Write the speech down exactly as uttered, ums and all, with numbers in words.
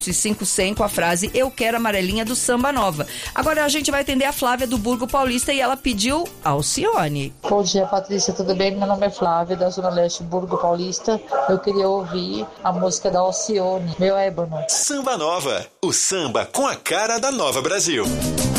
cinco cem com a frase "Eu quero amarelinha" do Samba Nova. Agora a gente vai atender a Flávia do Burgo Paulista e ela pediu Alcione. Bom dia, Patrícia, tudo bem? Meu nome é Flávia, da Zona Leste Burgo Paulista. Eu queria ouvir a música da Alcione, Meu Ébano. Samba Nova, o samba com a cara da Nova Brasil.